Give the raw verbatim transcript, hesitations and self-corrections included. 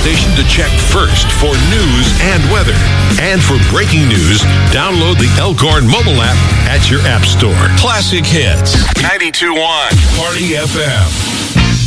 station to check first for news and weather. And for breaking news, download the Elkhorn mobile app at your app store. Classic Hits. ninety-two point one Party F M.